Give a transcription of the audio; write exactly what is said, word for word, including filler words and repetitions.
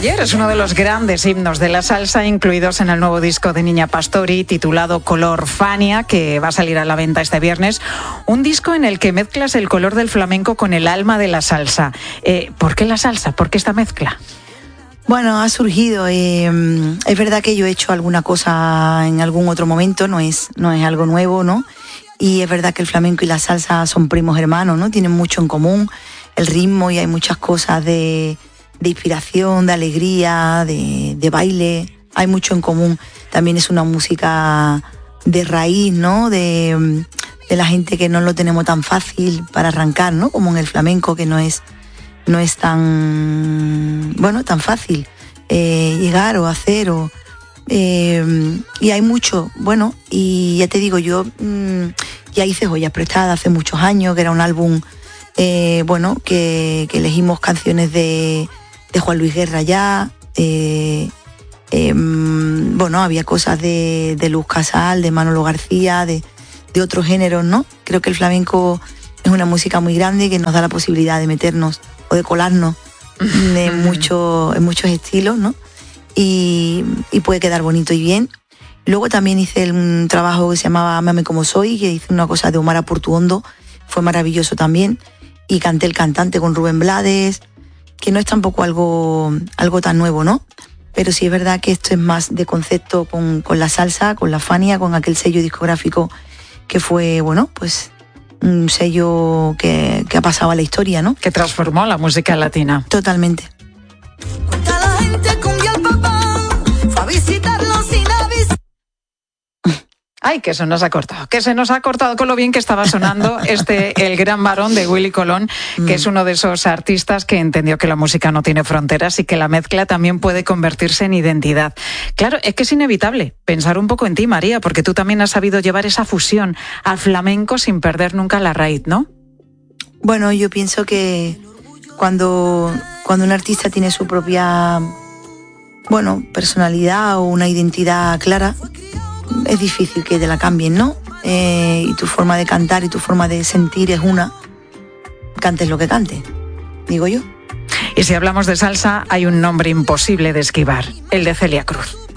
ayer. Es uno de los grandes himnos de la salsa incluidos en el nuevo disco de Niña Pastori titulado Color Fania, que va a salir a la venta este viernes. Un disco en el que mezclas el color del flamenco con el alma de la salsa. Eh, ¿Por qué la salsa? ¿Por qué esta mezcla? Bueno, ha surgido. Eh, es verdad que yo he hecho alguna cosa en algún otro momento, no es, no es algo nuevo, ¿no? Y es verdad que el flamenco y la salsa son primos hermanos, ¿no? Tienen mucho en común, el ritmo, y hay muchas cosas de, de inspiración, de alegría, de, de baile. Hay mucho en común. También es una música de raíz, ¿no? De, de la gente que no lo tenemos tan fácil para arrancar, ¿no? Como en el flamenco, que no es... no es tan, bueno, tan fácil eh, llegar o hacer. O, eh, y hay mucho, bueno, y ya te digo, yo mmm, ya hice Joyas Prestadas hace muchos años, que era un álbum, eh, bueno, que, que elegimos canciones de, de Juan Luis Guerra ya, eh, eh, bueno, había cosas de, de Luz Casal, de Manolo García, de, de otros géneros, ¿no? Creo que el flamenco es una música muy grande que nos da la posibilidad de meternos o de colarnos en, mucho, en muchos estilos, ¿no? Y, y puede quedar bonito y bien. Luego también hice un trabajo que se llamaba Ámame como soy, que hice una cosa de Omar Apurtuondo, fue maravilloso también. Y canté El cantante con Rubén Blades, que no es tampoco algo, algo tan nuevo, ¿no? Pero sí es verdad que esto es más de concepto con, con la salsa, con la Fania, con aquel sello discográfico que fue, bueno, pues... un sello que, que ha pasado a la historia, ¿no? Que transformó la música latina. Totalmente. Ay, que se nos ha cortado, que se nos ha cortado con lo bien que estaba sonando este El Gran Varón de Willy Colón, que es uno de esos artistas que entendió que la música no tiene fronteras y que la mezcla también puede convertirse en identidad. Claro, es que es inevitable pensar un poco en ti, María, porque tú también has sabido llevar esa fusión al flamenco sin perder nunca la raíz, ¿no? Bueno, yo pienso que cuando, cuando un artista tiene su propia, bueno, personalidad o una identidad clara, es difícil que te la cambien, ¿no? Eh, y tu forma de cantar y tu forma de sentir es una. Cantes lo que cantes, digo yo. Y si hablamos de salsa, hay un nombre imposible de esquivar, el de Celia Cruz.